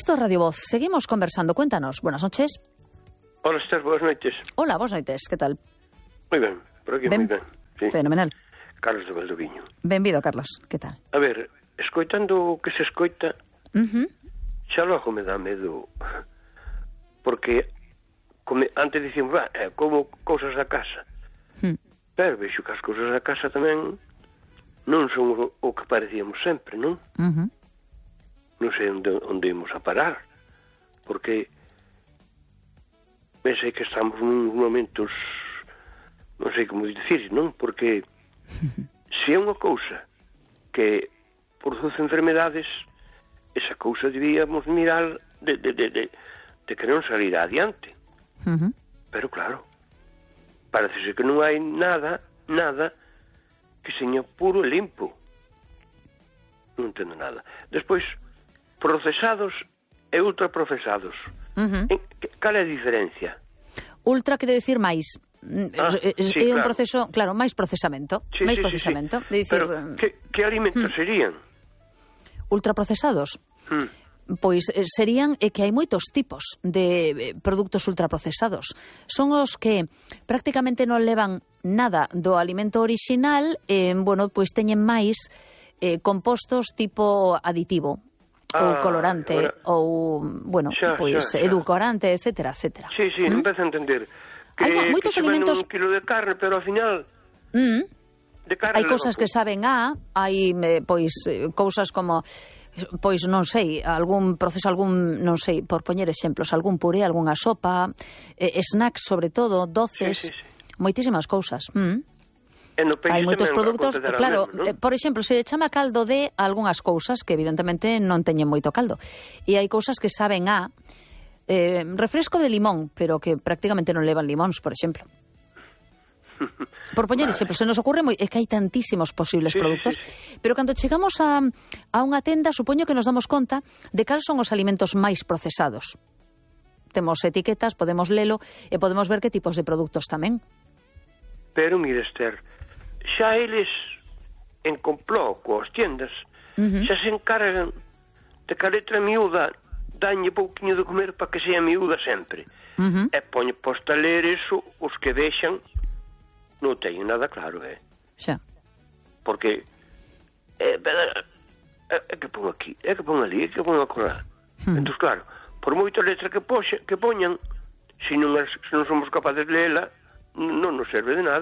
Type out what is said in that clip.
Isto é Radio Voz. Seguimos conversando. Cuéntanos. Buenas noches. Hola, Esther, boas noites. Hola, boas noites. Que tal? Moi ben, por aquí moi ben. Sí. Fenomenal. Carlos de Valdoviño. Benvido, Carlos. Que tal? A ver, escoitando o que se escoita, xa logo me dá medo, porque antes dicíamos, como cousas da casa. Pero vexo que as cousas da casa tamén non son o que parecíamos sempre, non? Non sei onde imos a parar, porque pensei que estamos nun momentos, non sei como dicir, non? Porque se é unha cousa que produce enfermedades, esa cousa debíamos mirar de que non salir adiante. Pero claro, parece que non hai nada que seña puro e limpo. Non entendo nada. Despois, procesados e ultraprocesados. Cal é a diferencia? Ultra quere dicir máis. Sí, é un proceso, claro, máis procesamento. Sí. Dicir, pero que alimentos serían? Ultraprocesados? Pois serían que hai moitos tipos de produtos ultraprocesados. Son os que prácticamente non levan nada do alimento orixinal, bueno, pois teñen máis compostos tipo aditivo, ou colorante, ou, bueno, pois edulcorante, etcétera, etcétera. Sí, empezo a entender. Hai moitos alimentos... un kilo de carne, pero ao final... De carne hai cousas que saben hai, pois, cousas como... Pois non sei, algún proceso, non sei, por poñer exemplos, algún puré, algunha sopa, snacks sobre todo, doces, moitísimas cousas. Hai moitos produtos, claro, por exemplo, se chama caldo de algunhas cousas que evidentemente non teñen moito caldo. E hai cousas que saben refresco de limón, pero que prácticamente non levan limóns, por exemplo. Por poñer exemplo, se nos ocurre é que hai tantísimos posibles produtos, pero cando chegamos a unha tenda, supoño que nos damos conta de cales son os alimentos máis procesados. Temos etiquetas, podemos lelo e podemos ver que tipos de produtos tamén. Pero, mire, Esther, xa eles en complot coas tiendas xa se encargan de que a letra miúda dañe pouquiño de comer para que sea miúda sempre. E poñe posta a ler eso os que deixan. Non teño nada claro, Xa. Porque é que pon aquí, é que pon ali, é que pon acolá. Entón, claro, por moita letra que poñan, se non somos capaces de lela, non nos serve de nada.